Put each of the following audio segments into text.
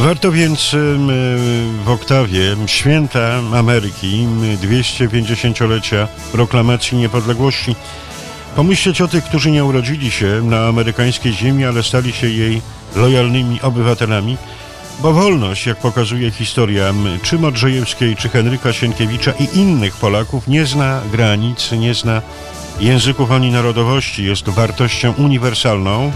Warto więc w oktawie Święta Ameryki, 250-lecia proklamacji niepodległości, pomyśleć o tych, którzy nie urodzili się na amerykańskiej ziemi, ale stali się jej lojalnymi obywatelami, bo wolność, jak pokazuje historia czy Modrzejewskiej, czy Henryka Sienkiewicza i innych Polaków, nie zna granic, nie zna języków ani narodowości, jest wartością uniwersalną.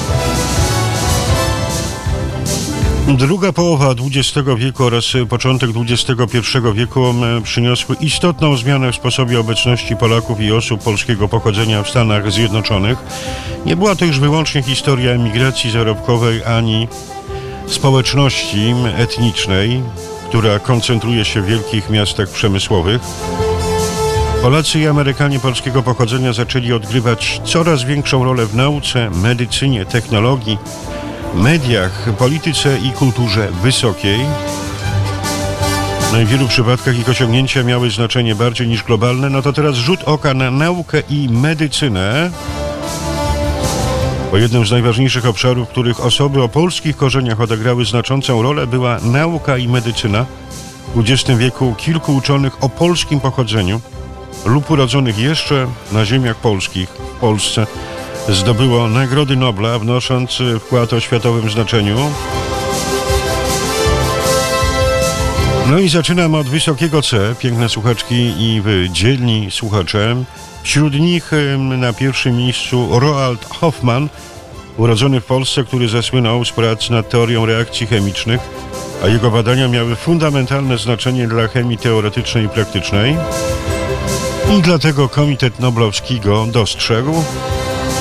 Druga połowa XX wieku oraz początek XXI wieku przyniosły istotną zmianę w sposobie obecności Polaków i osób polskiego pochodzenia w Stanach Zjednoczonych. Nie była to już wyłącznie historia emigracji zarobkowej ani społeczności etnicznej, która koncentruje się w wielkich miastach przemysłowych. Polacy i Amerykanie polskiego pochodzenia zaczęli odgrywać coraz większą rolę w nauce, medycynie, technologii, mediach, polityce i kulturze wysokiej. W wielu przypadkach ich osiągnięcia miały znaczenie bardziej niż globalne. No to teraz rzut oka na naukę i medycynę. Bo jednym z najważniejszych obszarów, w których osoby o polskich korzeniach odegrały znaczącą rolę, była nauka i medycyna. W XX wieku kilku uczonych o polskim pochodzeniu lub urodzonych jeszcze na ziemiach polskich w Polsce zdobyło Nagrody Nobla, wnosząc wkład o światowym znaczeniu. No i zaczynam od wysokiego C, piękne słuchaczki i wy, dzielni słuchacze. Wśród nich na pierwszym miejscu Roald Hoffman, urodzony w Polsce, który zasłynął z prac nad teorią reakcji chemicznych, a jego badania miały fundamentalne znaczenie dla chemii teoretycznej i praktycznej. I dlatego Komitet Noblowski go dostrzegł.